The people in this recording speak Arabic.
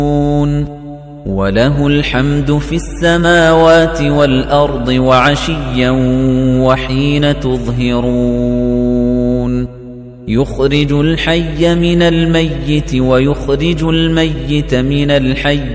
وَلَهُ الْحَمْدُ فِي السَّمَاوَاتِ وَالْأَرْضِ وَعَشِيًّا وَحِينَ تُظْهِرُونَ يُخْرِجُ الْحَيَّ مِنَ الْمَيِّتِ وَيُخْرِجُ الْمَيِّتَ مِنَ الْحَيِّ